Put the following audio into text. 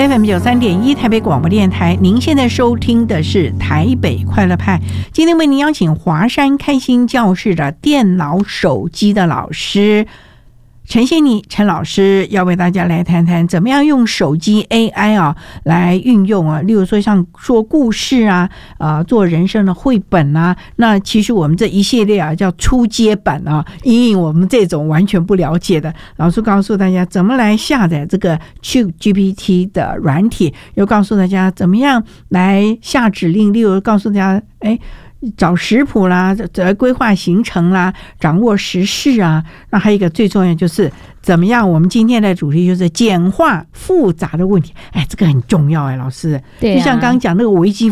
FM93.1 台北广播电台，您现在收听的是台北快乐派。今天为您邀请华山开心教室的电脑手机的老师陈仙妮陈老师，要为大家来谈谈怎么样用手机 AI 来运用例如说像说故事做人生的绘本那其实我们这一系列叫初阶版因应我们这种完全不了解的，老师告诉大家怎么来下载这个 ChatGPT 的软体，又告诉大家怎么样来下指令，例如告诉大家找食谱啦，规划行程啦，掌握时事那还有一个最重要就是怎么样，我们今天的主题就是简化复杂的问题，这个很重要老师。对就像刚刚讲那个微积